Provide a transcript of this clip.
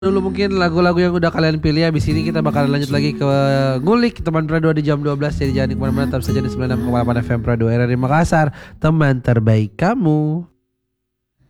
dulu mungkin lagu-lagu yang udah kalian pilih. Habis ini kita bakalan lanjut lagi ke ngulik teman Prado di jam 12. Jadi jangan kemana-mana, tetap saja di 96,8 FM Prado RRI Makassar, teman terbaik kamu.